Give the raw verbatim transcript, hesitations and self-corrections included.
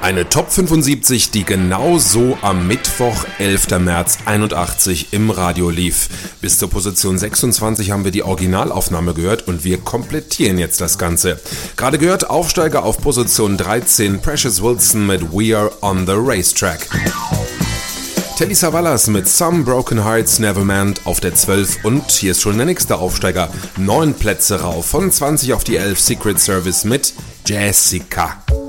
Eine Top fünfundsiebzig, die genau so am Mittwoch, elfter März einundachtzig im Radio lief. Bis zur Position sechsundzwanzig haben wir die Originalaufnahme gehört und wir komplettieren jetzt das Ganze. Gerade gehört Aufsteiger auf Position dreizehn, Precious Wilson mit We Are on the Racetrack. Telly Savalas mit Some Broken Hearts Never Mend auf der zwölf und hier ist schon der nächste Aufsteiger. Neun Plätze rauf, von zwanzig auf die elf, Secret Service mit Jessica.